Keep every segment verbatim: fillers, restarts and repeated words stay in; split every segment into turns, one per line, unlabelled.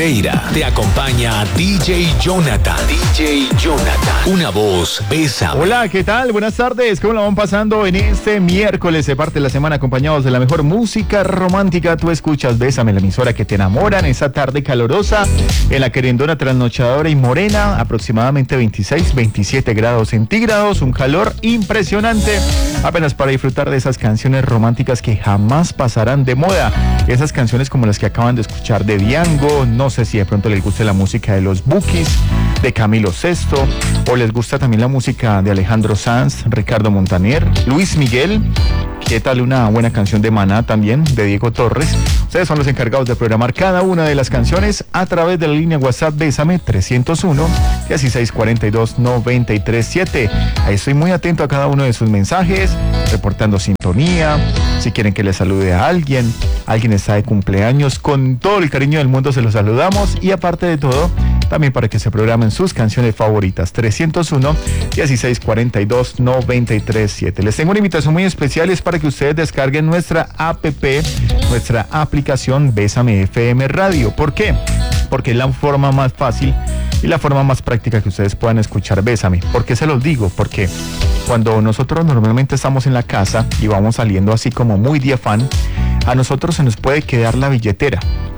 Pereira, te acompaña D J Jonathan. D J Jonathan, una voz, besa.
Hola, ¿qué tal? Buenas tardes, ¿cómo la van pasando en este miércoles de parte de la semana acompañados de la mejor música romántica? Tú escuchas Bésame, la emisora que te enamora en esa tarde calorosa en la querendona trasnochadora y morena, aproximadamente veintiséis, veintisiete grados centígrados, un calor impresionante, apenas para disfrutar de esas canciones románticas que jamás pasarán de moda, esas canciones como las que acaban de escuchar de Diango. No sé si de pronto les guste la música de los Bukis, de Camilo Sesto, o les gusta también la música de Alejandro Sanz, Ricardo Montaner, Luis Miguel. ¿Qué tal una buena canción de Maná también, de Diego Torres? Ustedes son los encargados de programar cada una de las canciones a través de la línea WhatsApp Bésame trescientos uno, dieciséis cuarenta y dos, noventa y tres siete. Ahí estoy muy atento a cada uno de sus mensajes, reportando sintonía, si quieren que les salude a alguien, alguien está de cumpleaños, con todo el cariño del mundo se los saludamos, y aparte de todo, también para que se programen sus canciones favoritas. Trescientos uno, dieciséis cuarenta y dos, noventa y tres siete. Les tengo una invitación muy especial, es para que ustedes descarguen nuestra app, nuestra aplicación Bésame F M Radio. ¿Por qué? Porque es la forma más fácil y la forma más práctica que ustedes puedan escuchar Bésame. ¿Por qué se los digo? Porque cuando nosotros normalmente estamos en la casa y vamos saliendo así como muy de afán, a nosotros se nos puede quedar la billetera.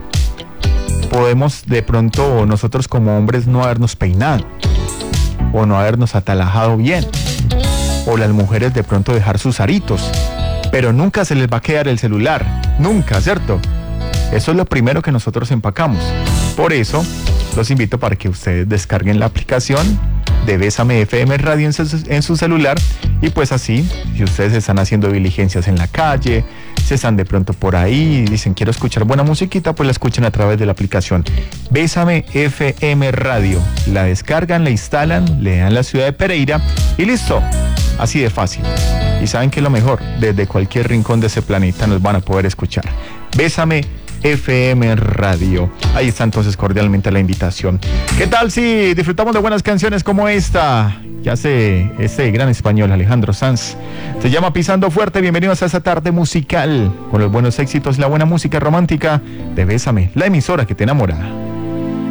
Podemos de pronto nosotros como hombres no habernos peinado o no habernos atalajado bien, o las mujeres de pronto dejar sus aritos, pero nunca se les va a quedar el celular, nunca, ¿cierto? Eso es lo primero que nosotros empacamos. Por eso los invito para que ustedes descarguen la aplicación de Bésame F M Radio en su, en su celular, y pues así, si ustedes están haciendo diligencias en la calle, si están de pronto por ahí y dicen quiero escuchar buena musiquita, pues la escuchen a través de la aplicación Bésame F M Radio. La descargan, la instalan, le dan la ciudad de Pereira y listo. Así de fácil. Y saben que lo mejor, desde cualquier rincón de ese planeta nos van a poder escuchar. Bésame F M Radio. Ahí está entonces cordialmente la invitación. ¿Qué tal si disfrutamos de buenas canciones como esta? Ya sé, este gran español Alejandro Sanz. Se llama Pisando Fuerte. Bienvenidos a esta tarde musical con los buenos éxitos y la buena música romántica de Bésame, la emisora que te enamora.